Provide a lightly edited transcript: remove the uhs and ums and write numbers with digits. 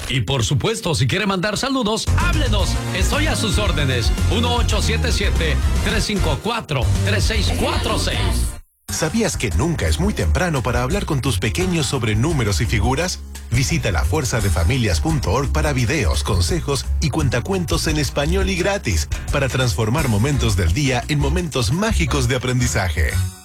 Y por supuesto, si quiere mandar saludos, háblenos. Estoy a sus órdenes. 1877-354-3646. ¿Sabías que nunca es muy temprano para hablar con tus pequeños sobre números y figuras? Visita lafuerzadefamilias.org para videos, consejos y cuentacuentos en español y gratis para transformar momentos del día en momentos mágicos de aprendizaje.